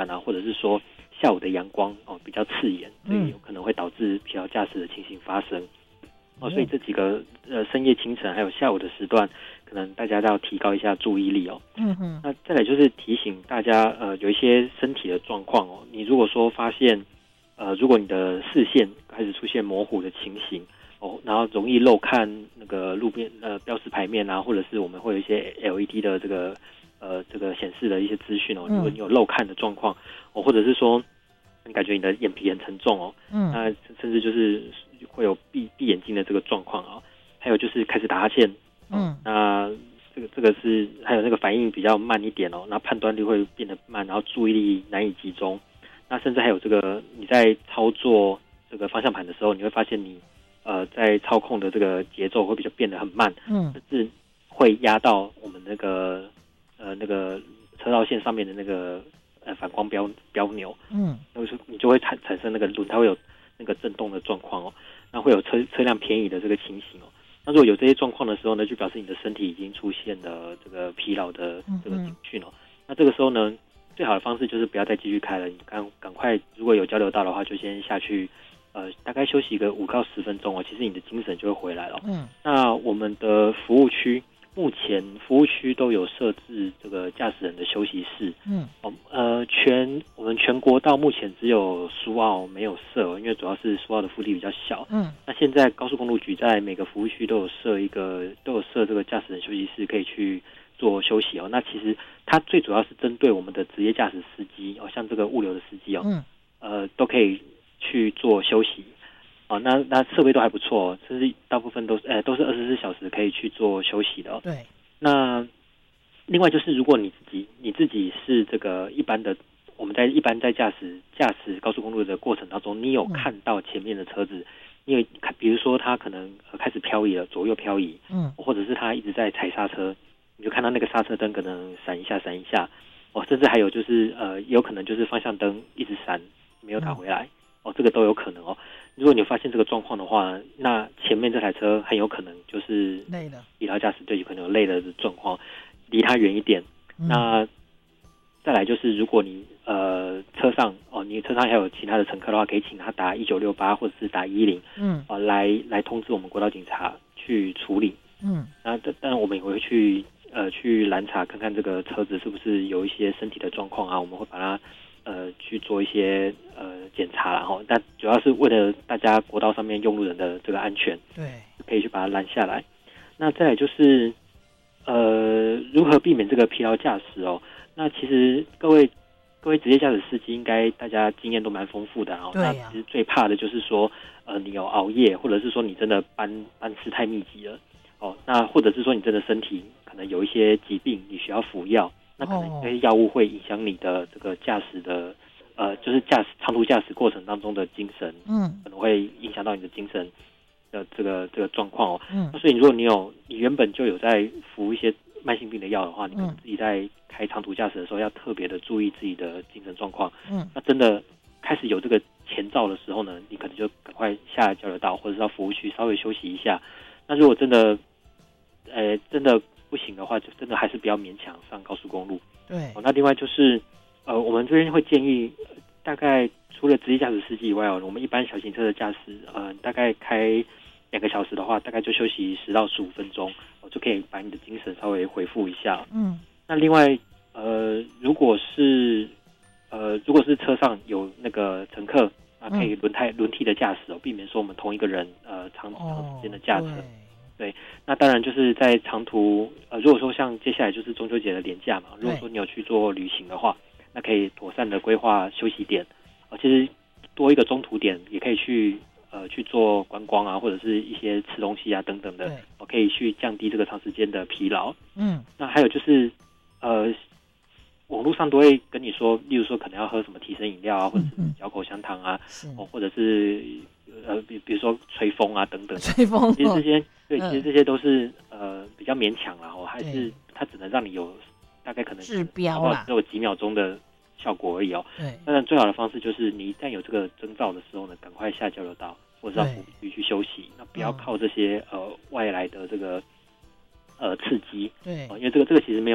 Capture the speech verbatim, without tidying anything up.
慢啊，或者是说下午的阳光哦比较刺眼，所以有可能会导致疲劳驾驶的情形发生。哦，所以这几个呃深夜、清晨还有下午的时段，可能大家都要提高一下注意力哦。 嗯哼。 那再来就是提醒大家，呃，有一些身体的状况哦，你如果说发现，呃，如果你的视线开始出现模糊的情形哦，然后容易漏看那个路边呃标识牌面啊，或者是我们会有一些 L E D 的这个呃这个显示的一些资讯哦，如果你有漏看的状况哦，或者是说你感觉你的眼皮很沉重哦，嗯，那甚至就是会有闭闭眼睛的这个状况啊，还有就是开始打哈欠，嗯，那这个这个是还有那个反应比较慢一点哦，那判断力会变得慢，然后注意力难以集中，那甚至还有这个你在操作这个方向盘的时候，你会发现你呃在操控的这个节奏会比较变得很慢，嗯，甚至会压到我们那个呃那个车道线上面的那个呃反光标标钮，嗯，那就你就会产产生那个轮胎会有那个震动的状况哦，那会有车车辆偏移的这个情形哦。那如果有这些状况的时候呢，就表示你的身体已经出现了这个疲劳的这个警讯哦。那这个时候呢，最好的方式就是不要再继续开了，你赶赶快，如果有交流道的话，就先下去，呃，大概休息一个五到十分钟哦，其实你的精神就会回来了。嗯，那我们的服务区目前服务区都有设置这个驾驶人的休息室。嗯，呃，全我们全国到目前只有苏澳没有设，因为主要是苏澳的腹地比较小。嗯，那现在高速公路局在每个服务区都有设一个，都有设这个驾驶人休息室，可以去做休息哦。那其实它最主要是针对我们的职业驾驶司机哦，像这个物流的司机哦，嗯，呃，都可以去做休息。哦，那那设备都还不错哦，甚至大部分都是，呃，都是二十四小时可以去做休息的哦。 对。 那另外就是，如果你自己你自己是这个一般的，我们在一般在驾驶驾驶高速公路的过程当中，你有看到前面的车子，你有看，比如说他可能开始漂移了，左右漂移，嗯，或者是他一直在踩刹车，你就看到那个刹车灯可能闪一下闪一下，哦，甚至还有就是呃，有可能就是方向灯一直闪没有打回来，哦，这个都有可能哦。如果你发现这个状况的话，那前面这台车很有可能就是累了， 疲劳驾驶，对，有可能有累了的状况，离它远一点。嗯、那再来就是，如果你呃车上哦，你车上还有其他的乘客的话，可以请他打一九六八或者是打一零，嗯，啊、呃、来来通知我们国道警察去处理。嗯，那当然我们也会去呃去拦查看看这个车子是不是有一些身体的状况啊，我们会把它。呃，去做一些呃检查，然后，但主要是为了大家国道上面用路人的这个安全， 对， 可以去把它拦下来。那再来就是，呃，如何避免这个疲劳驾驶哦？那其实各位各位职业驾驶司机，应该大家经验都蛮丰富的哦。 对呀、 那其实最怕的就是说，呃，你有熬夜，或者是说你真的班班次太密集了，哦，那或者是说你真的身体可能有一些疾病，你需要服药。那可能这些药物会影响你的这个驾驶的，呃，就是驾驶长途驾驶过程当中的精神，嗯，可能会影响到你的精神的这个这个状况哦。嗯，那所以如果你有你原本就有在服一些慢性病的药的话，你可能自己在开长途驾驶的时候要特别的注意自己的精神状况。嗯，那真的开始有这个前兆的时候呢，你可能就赶快下来交流道或者是到服务区稍微休息一下。那如果真的，呃，真的。不行的话，就真的还是不要勉强上高速公路。 对， 哦，那另外就是，呃，我们这边会建议，呃、大概除了职业驾驶司机以外哦，我们一般小型车的驾驶，呃，大概开两个小时的话，大概就休息十到十五分钟，哦，就可以把你的精神稍微恢复一下。嗯，那另外，呃，如果是呃，如果是车上有那个乘客啊，可以轮胎轮替的驾驶哦，避免说我们同一个人呃长长时间的驾车。哦，对，那当然就是在长途，呃，如果说像接下来就是中秋节的连假嘛，如果说你有去做旅行的话，那可以妥善的规划休息点，呃，其实多一个中途点也可以去呃去做观光啊，或者是一些吃东西啊等等的，我可以去降低这个长时间的疲劳。嗯，那还有就是呃，网络上都会跟你说，例如说可能要喝什么提神饮料啊，或者是嚼口香糖啊，哦，或者是呃比比如说吹风啊等等， 吹风， 其实这些。对，其实这些都是呃比较勉强啦，哦，还是它只能让你有大概可能治标啦， 只有几秒钟的效果而已哦。对，当然最好的方式就是你一旦有这个征兆的时候呢，赶快下交流道或者到服务区去休息，那不要靠这些呃外来的这个呃刺激。对，哦，因为这个这个其实没有。